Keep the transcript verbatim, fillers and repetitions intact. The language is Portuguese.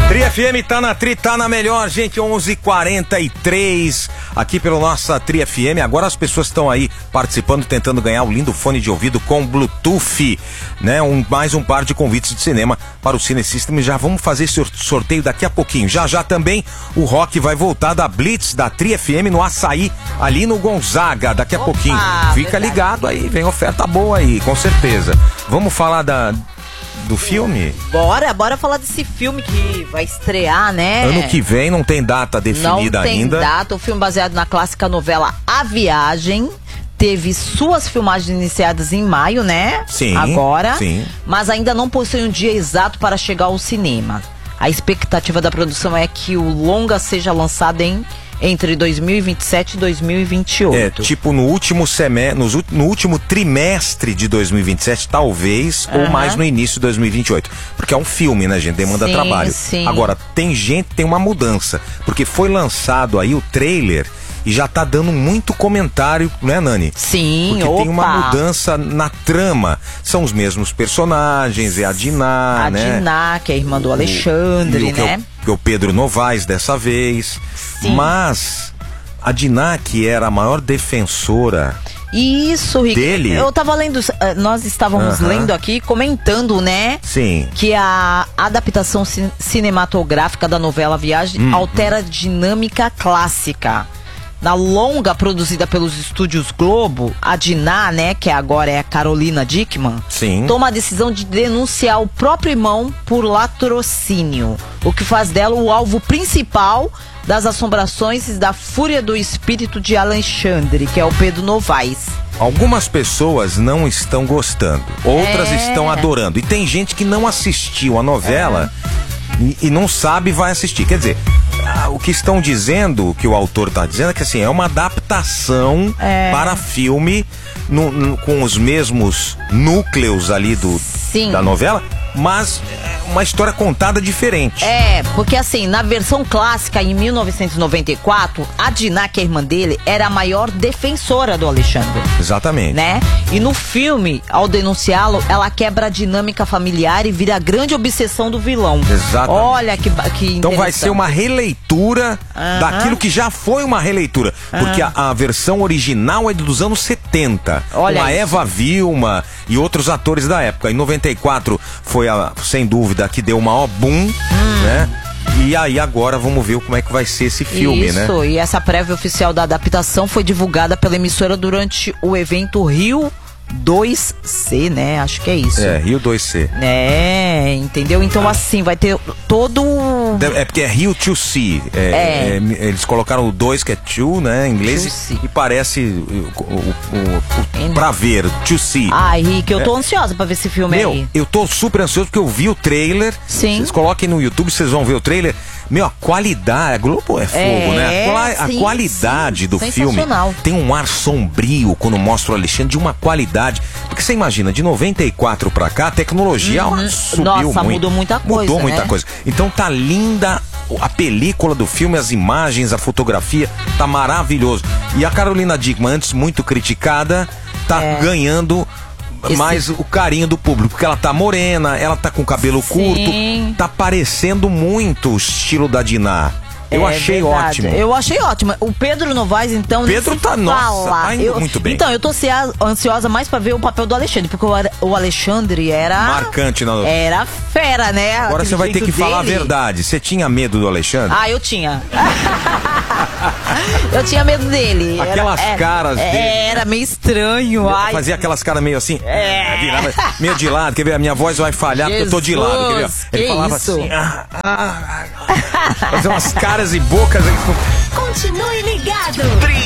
Tri F M tá na Tri, tá na melhor, gente, onze e quarenta e três, aqui pela nossa Tri F M. Agora as pessoas estão aí participando, tentando ganhar o lindo fone de ouvido com Bluetooth, né? Um, mais um par de convites de cinema para o Cine System. Já vamos fazer esse sorteio daqui a pouquinho. Já já também o Rock vai voltar da Blitz da Tri F M no Açaí, ali no Gonzaga, daqui a Opa, pouquinho. Fica verdade. ligado aí, vem oferta boa aí, com certeza. Vamos falar da... do filme? Bora, bora falar desse filme que vai estrear, né? Ano que vem, não tem data definida ainda. Não tem data, o filme baseado na clássica novela A Viagem. Teve suas filmagens iniciadas em maio, né? Sim, Agora, sim. Mas ainda não possui um dia exato para chegar ao cinema. A expectativa da produção é que o longa seja lançado em... entre dois mil e vinte e sete e dois mil e vinte e oito. É, tipo no último semestre, no último trimestre de dois mil e vinte e sete, talvez, uhum. ou mais no início de dois mil e vinte e oito. Porque é um filme, né, gente? Demanda sim, trabalho. Sim. Agora, tem gente, tem uma mudança. Porque foi lançado aí o trailer e já tá dando muito comentário, né, Nani? Sim, Porque opa. tem uma mudança na trama. São os mesmos personagens, é a Diná, a né? A Diná, que é a irmã do Alexandre, o, o, né? Que é o Pedro Novaes dessa vez. Sim. Mas a Diná, que era a maior defensora Isso, Rick. dele. Eu tava lendo, nós estávamos uh-huh. lendo aqui, comentando, né? Sim. Que a adaptação cin- cinematográfica da novela Viagem hum, altera a dinâmica clássica. Na longa produzida pelos estúdios Globo, a Diná, né, que agora é a Carolina Dickman, Sim. toma a decisão de denunciar o próprio irmão por latrocínio, o que faz dela o alvo principal das assombrações e da fúria do espírito de Alexandre, que é o Pedro Novaes. Algumas pessoas não estão gostando, outras é. estão adorando. E tem gente que não assistiu a novela é. e, e não sabe e vai assistir. Quer dizer, o que estão dizendo, o que o autor está dizendo, é que assim, é uma adaptação é. para filme no, no, com os mesmos núcleos ali do, da novela, mas uma história contada diferente. É, porque assim, na versão clássica, em mil novecentos e noventa e quatro, a Diná, que é a irmã dele, era a maior defensora do Alexandre. Exatamente. Né? E no filme, ao denunciá-lo, ela quebra a dinâmica familiar e vira a grande obsessão do vilão. Exatamente. Olha que, que Então vai ser uma releitura uh-huh. daquilo que já foi uma releitura. Uh-huh. Porque a, a versão original é dos anos setenta. Olha com a isso. Eva Vilma e outros atores da época. Em noventa e quatro foi, a, sem dúvida, que deu uma ó boom, hum. né? E aí agora vamos ver como é que vai ser esse filme, Isso, né? Isso, e essa prévia oficial da adaptação foi divulgada pela emissora durante o evento Rio dois C, né? Acho que é isso. É, Rio dois C. É, entendeu? Então assim, vai ter todo... É porque é Rio dois C. É, é. É, eles colocaram o dois, que é two, né? Em inglês, e, e parece o, o, o, o pra ver, dois C. Ai, Rick, eu tô é. ansiosa pra ver esse filme Meu, aí. eu tô super ansioso porque eu vi o trailer. Sim. Vocês coloquem no YouTube, vocês vão ver o trailer. Meu, a qualidade, a Globo é fogo, é, né? A, qual, sim, a qualidade sim, do filme tem um ar sombrio quando mostra o Alexandre, de uma qualidade. Porque você imagina, de noventa e quatro pra cá, a tecnologia uhum. subiu Nossa, muito. mudou muita coisa. Mudou muita né? coisa. Então tá linda a película do filme, as imagens, a fotografia, tá maravilhoso. E a Carolina Dickman, antes muito criticada, tá é. ganhando Esse... mais o carinho do público, porque ela tá morena, ela tá com cabelo Sim. curto, tá parecendo muito o estilo da Diná. Eu é achei verdade. ótimo. Eu achei ótimo. O Pedro Novaes, então... Pedro tá, nossa, tá indo eu, muito bem. Então, eu tô ansiosa mais pra ver o papel do Alexandre, porque o Alexandre era... marcante na novela. Era fera, né? Agora você vai ter que dele. falar a verdade. Você tinha medo do Alexandre? Ah, eu tinha. Eu tinha medo dele. Aquelas era, caras era, dele. Era meio estranho. Ai. Fazia aquelas caras meio assim. É. Virava, meio de lado. Quer ver? A minha voz vai falhar Jesus, porque eu tô de lado. Quer ver? Ele que falava isso? assim. Ah, ah, ah. Fazia umas caras e bocas. Continue ligado.